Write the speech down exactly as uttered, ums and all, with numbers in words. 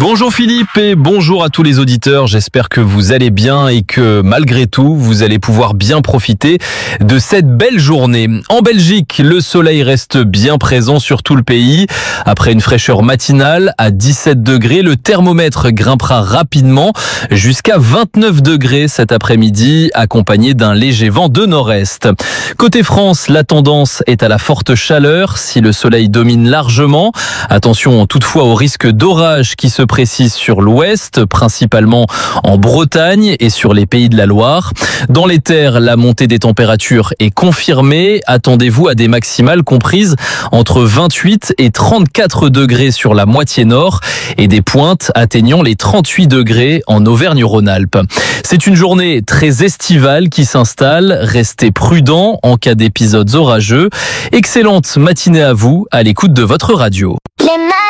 Bonjour Philippe et bonjour à tous les auditeurs. J'espère que vous allez bien et que malgré tout, vous allez pouvoir bien profiter de cette belle journée. En Belgique, le soleil reste bien présent sur tout le pays. Après une fraîcheur matinale à dix-sept degrés, le thermomètre grimpera rapidement jusqu'à vingt-neuf degrés cet après-midi, accompagné d'un léger vent de nord-est. Côté France, la tendance est à la forte chaleur si le soleil domine largement. Attention toutefois au risque d'orage qui se précise sur l'ouest, principalement en Bretagne et sur les Pays de la Loire. Dans les terres, la montée des températures est confirmée. Attendez-vous à des maximales comprises entre vingt-huit et trente-quatre degrés sur la moitié nord et des pointes atteignant les trente-huit degrés en Auvergne-Rhône-Alpes. C'est une journée très estivale qui s'installe. Restez prudents en cas d'épisodes orageux. Excellente matinée à vous à l'écoute de votre radio.